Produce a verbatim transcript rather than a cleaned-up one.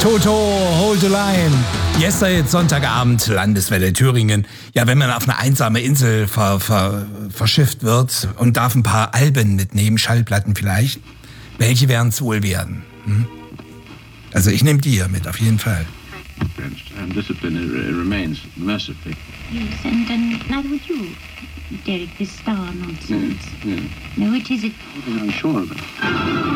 Toto, hold the line. Yesterday, Sonntagabend, Landeswelle Thüringen. Ja, wenn man auf eine einsame Insel ver, ver, verschifft wird und darf ein paar Alben mitnehmen, Schallplatten vielleicht, welche werden es wohl werden? Hm? Also ich nehme die hier mit, auf jeden Fall. And discipline remains mercifully. Yes, and um, neither would you, Derek, this star nonsense. Yes, yes. No, it isn't. I'm sure of it.